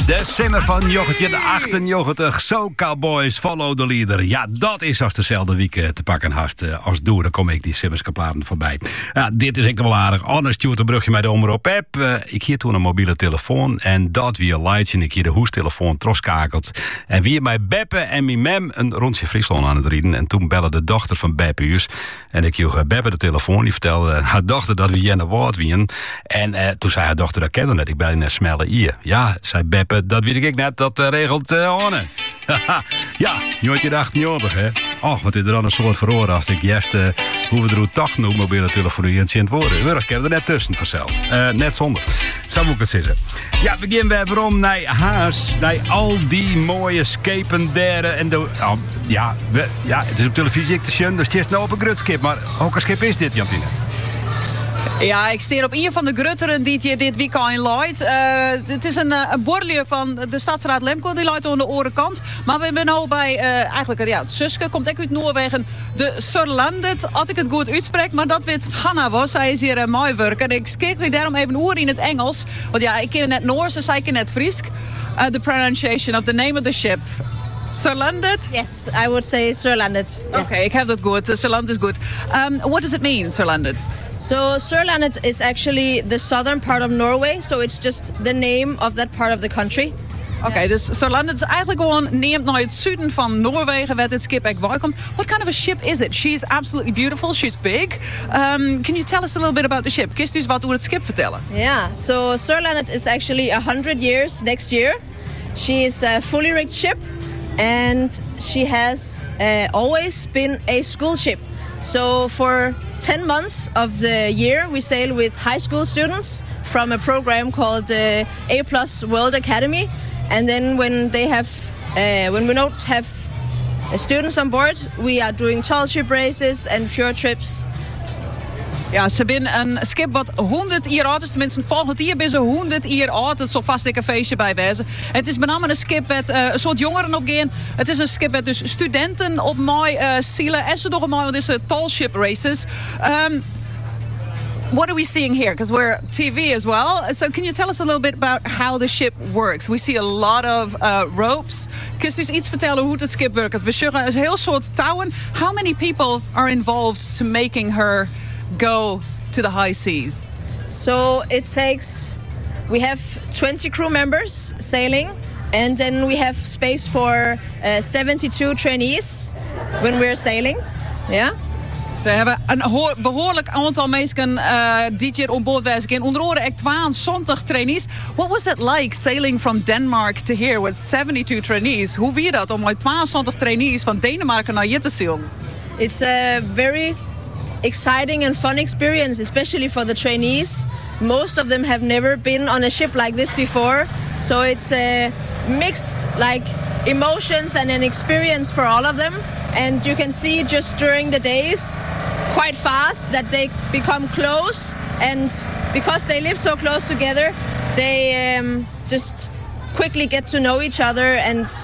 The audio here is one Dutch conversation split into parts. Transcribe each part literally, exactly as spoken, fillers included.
De simmer van Joggetje de achtenjochtig. So Cowboys, follow the leader. Ja, dat is als dezelfde week te pakken hast. Als doe, dan kom ik die simmerskeplaten voorbij. Ja, dit is echt wel aardig. Anders stuurt een brugje met de omroep app. Uh, ik hier toen een mobiele telefoon. En dat weer lights. En ik hier de hoestelefoon troskakeld. En wie bij Beppe en mijn mem een rondje Friesland aan het rieden. En toen belde de dochter van Beppe us. En ik joeg Beppe de telefoon. Die vertelde haar dochter dat we Jenne Woord wien. En uh, toen zei haar dochter, dat kende net. Ik ben in een smelle hier. Ja, zei Beppe. Dat weet ik net, dat uh, regelt uh, Anne. Ja, Jotje de achtenjochtig, hè. Och, wat is er dan een soort verhoor als ik juist uh, hoe we er toch nog mobiele telefonie in het worden. Wurg, ik heb er net tussen vanzelf. Uh, net zonder. Zo moet ik het zeggen. Ja, we beginnen weer waarom naar Haas. Naar al die mooie skepen daar. En de, oh, ja, we, ja, het is op televisie ik te zien, dus het is nou op een grutskip. Maar welke schip is dit, Jantine? Ja, ik steer op een van de grutteren die je dit weekend leidt. Uh, het is een, een borrelier van de Stadsraad Lemco, die leidt aan de orenkant. Maar we zijn nu bij, uh, eigenlijk, ja, het zuske, komt ook uit Noorwegen, de Sørlandet, als ik het goed uitspreek. Maar dat weet Hanna was, zij is hier uh, mooi werk. En ik keek weer daarom even oor in het Engels. Want ja, ik ken net Noors, dus ik ken net Fries. Uh, the pronunciation of the name of the ship. Sørlandet? Yes, I would say Sørlandet. Yes. Okay, ik heb dat goed. Uh, Sørlandet is good. Um, what does it mean, Sørlandet? So Sørlandet is actually the southern part of Norway, so it's just the name of that part of the country. Oké, okay, dus Sørlandet is eigenlijk gewoon neemt naar het zuiden van Noorwegen, waar dit schip echt welkomt. What kind of a ship is it? She's absolutely beautiful, she's big. Um, can you tell us a little bit about the ship? Kun je dus wat over het schip vertellen? Yeah, so Sørlandet is actually one hundred years next year. She is a fully rigged ship, and she has uh, always been a school ship. So for ten months of the year, we sail with high school students from a program called uh, A Plus World Academy. And then when they have, uh, when we don't have uh, students on board, we are doing tall ship races and fjord trips. Ja, ze zijn een schip wat honderd jaar oud is. Tenminste, volgend jaar ben ze honderd jaar oud. Het zal vast een feestje bij wezen. En het is met name een schip met uh, een soort jongeren op gaan. Het is een schip met dus studenten op mooi uh, zielen. En ze nog een mooi, want het is tall ship races. Um, What are we seeing here? Because we're T V as well. So can you tell us a little bit about how the ship works? We see a lot of uh, ropes. Kun je dus iets vertellen hoe het schip werkt? We zien een heel soort touwen. How many people are involved to making her go to the high seas? So it takes, we have twenty crew members sailing, and then we have space for uh, seventy-two trainees when we're sailing. Yeah. Ze hebben een behoorlijk aantal mensen uh, dit jaar op boord wijzen. Onder andere ook tweeëntwintig trainees. What was that like sailing from Denmark to here with seventy-two trainees? Hoe vier dat om met tweeëntwintig trainees van Denemarken naar hier te zeilen? It's a very exciting and fun experience, especially for the trainees. Most of them have never been on a ship like this before, so it's a mixed like emotions and an experience for all of them. And you can see just during the days quite fast that they become close, and because they live so close together, they um, just quickly get to know each other and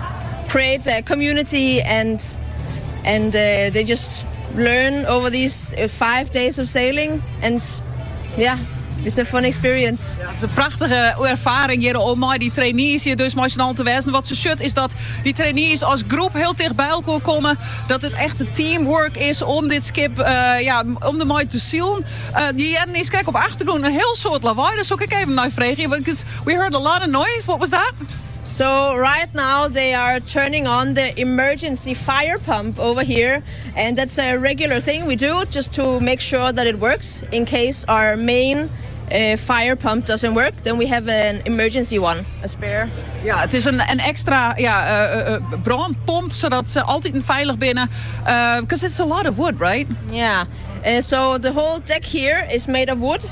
create a community, and and uh, they just learn over these five days of sailing, and yeah, it's a fun experience. Ja, het is een prachtige ervaring hier om maar die trainees hier dus maar snel te wijzen. Wat ze shut is dat die trainees als groep heel dicht bij elkaar komen. Dat het echt een teamwork is om dit schip, uh, ja, om de mooi te zien. Uh, die hebben eens kijk op achtergrond een heel soort lawaai. Dus ook ik even naar vragen, because we heard a lot of noise. What was that? So right now they are turning on the emergency fire pump over here, and that's a regular thing we do just to make sure that it works. In case our main uh, fire pump doesn't work, then we have an emergency one, a spare. Ja, het is een, een extra ja, uh, uh, brandpomp, zodat ze altijd veilig binnen. Because uh, it's a lot of wood, right? Yeah. Uh, so the whole deck here is made of wood,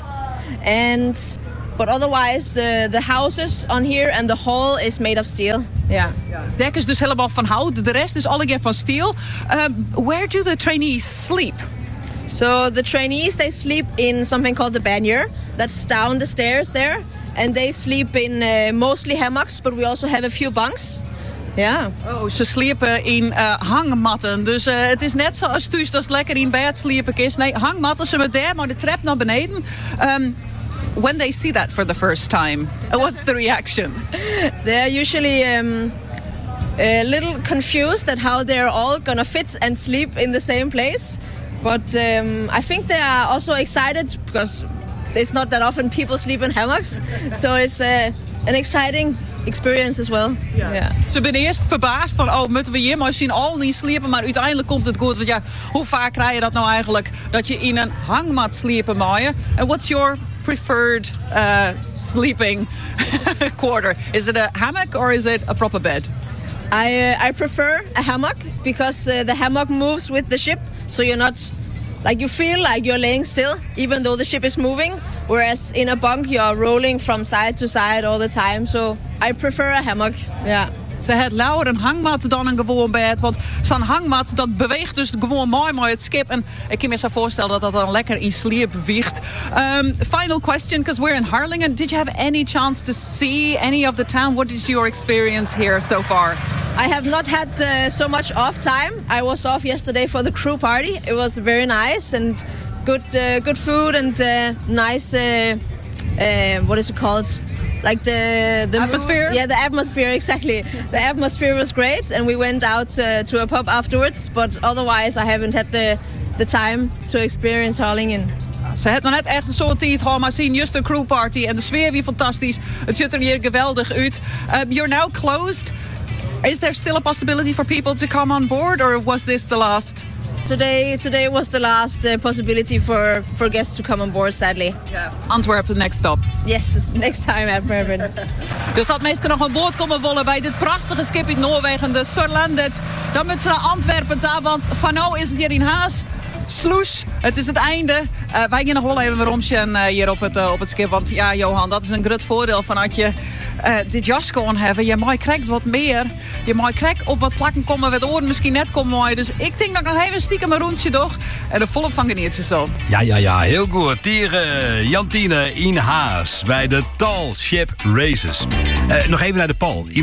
and but otherwise the, the houses on here and the hull is made of steel. Yeah. Ja, het dek is dus helemaal van hout. De rest is allemaal van steel. Um, where do the trainees sleep? So the trainees, they sleep in something called the bannier. That's down the stairs there. And they sleep in uh, mostly hammocks, but we also have a few bunks. Ja. Oh, ze sliepen in uh, hangmatten. Dus uh, het is net zoals thuis dat het lekker in bed sliepen is. Nee, hangmatten, ze met daar maar de trap naar beneden. Um, when they see that for the first time, what's the reaction? They're usually um, a little confused at how they're all gonna fit and sleep in the same place. But um, I think they are also excited because it's not that often people sleep in hammocks. So it's uh, an exciting experience as well. Yes. Yeah. Ze zijn eerst verbaasd van, oh, moeten we hier maar zien al niet sliepen, maar uiteindelijk komt het goed. Want ja, hoe vaak krijg je dat nou eigenlijk, dat je in een hangmat sliepen maaien? And what's your preferred uh, sleeping quarter? Is it a hammock or is it a proper bed? I uh, I prefer a hammock because uh, the hammock moves with the ship, so you're not like you feel like you're laying still, even though the ship is moving. Whereas in a bunk, you're rolling from side to side all the time. So I prefer a hammock. Yeah. Ze het lauwer een hangmat dan een gewoon bed. Want zo'n hangmat, dat beweegt dus gewoon mooi mooi het schip. En ik kan me zo voorstellen dat dat dan lekker in sleep wiegt. Um, final question, because we're in Harlingen. Did you have any chance to see any of the town? What is your experience here so far? I have not had uh, so much off time. I was off yesterday for the crew party. It was very nice and good uh, good food and uh, nice, uh, uh, what is it called? Like the, the atmosphere? Mood. Yeah, the atmosphere, exactly. The atmosphere was great and we went out uh, to a pub afterwards. But otherwise I haven't had the, the time to experience Harlingen. Ze heeft nog net echt een soort tijd gehad, maar zien just een crew party en de sfeer weer fantastisch. Het ziet er hier geweldig uit. Uh, you're now closed. Is there still a possibility for people to come on board or was this the last? Today, today was the last uh, possibility for, for guests to come on board, sadly. Yeah. Antwerpen, next stop. Yes, next time Antwerpen. Dus dat mensen nog aan boord komen willen bij dit prachtige schip in Noorwegen, de Sørlandet. Dan moeten ze naar Antwerpen toe, want van nu is het hier in Haas. Sloes, het is het einde. Uh, wij gaan nog wel even een rondje uh, hier op het, uh, op het schip. Want ja, Johan, dat is een groot voordeel van dat je uh, dit jas kon hebben. Je mag krijgt wat meer. Je mag krijgt op wat plakken komen, wat oren misschien net komen mooi. Dus ik denk dat ik nog even stiekem een rondje doe. En er volop van geniet ze zo. Ja, ja, ja, heel goed. Hier uh, Jantine in Haas bij de Tall Ship Races. Uh, nog even naar de Paul.